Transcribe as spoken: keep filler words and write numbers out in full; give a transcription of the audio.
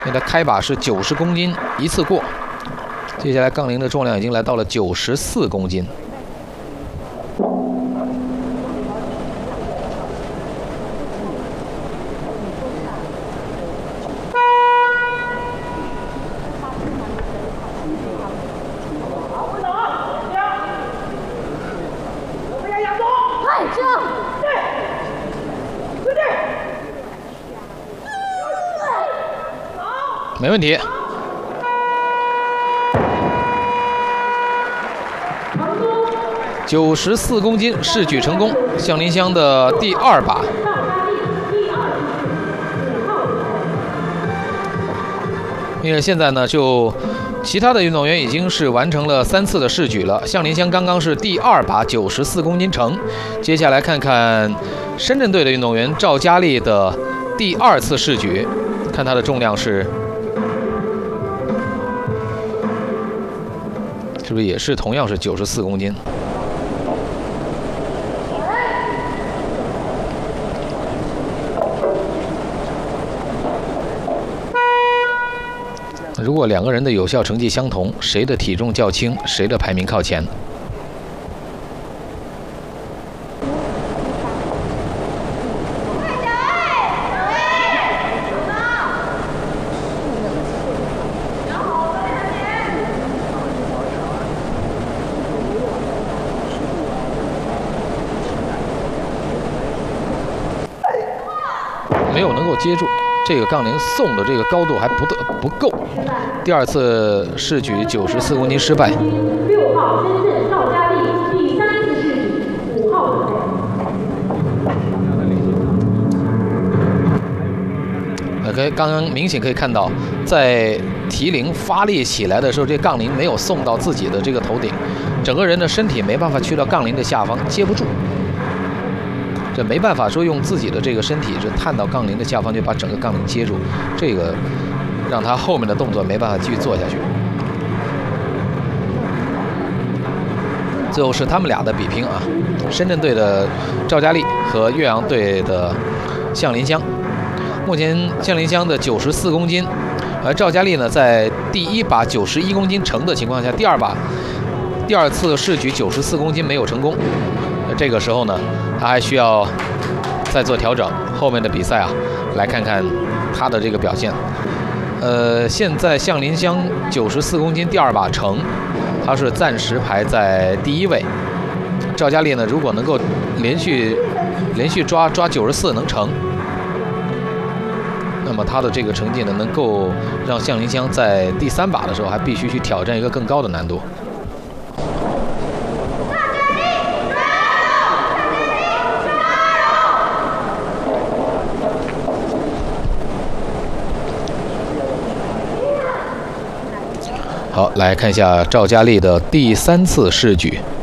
因为他开把是九十公斤，一次过。接下来杠铃的重量已经来到了九十四公斤。 没问题。九十四公斤试举成功，向林湘的第二把。因为现在呢，就其他的运动员已经是完成了三次的试举了。向林湘刚刚是第二把九十四公斤成，接下来看看深圳队的运动员赵佳丽的第二次试举，看她的重量是。 是不是也是同样是九十四公斤？如果两个人的有效成绩相同，谁的体重较轻，谁的排名靠前？没有能够接住，这个杠铃送的这个高度还不得不够。第二次试举九十四公斤失败。 六号深圳赵佳丽第三次试举五号准备。 OK， 刚刚明显可以看到，在提铃发力起来的时候，这杠铃没有送到自己的这个头顶，整个人的身体没办法去到杠铃的下方，接不住。 这没办法说用自己的这个身体是探到杠铃的下方，就把整个杠铃接住，这个让他后面的动作没办法继续做下去。最后是他们俩的比拼啊，深圳队的赵佳丽和岳阳队的向林湘。目前向林湘的九十四公斤，而赵佳丽呢在第一把九十一公斤成的情况下，第二把第二次试举九十四公斤没有成功。 这个时候呢，他还需要再做调整。后面的比赛啊，来看看他的这个表现。呃，现在向林湘九十四公斤第二把成，他是暂时排在第一位。赵佳丽呢，如果能够连续连续抓抓九十四能成，那么他的这个成绩呢，能够让向林湘在第三把的时候还必须去挑战一个更高的难度。 好，来看一下赵佳丽的第三次试举。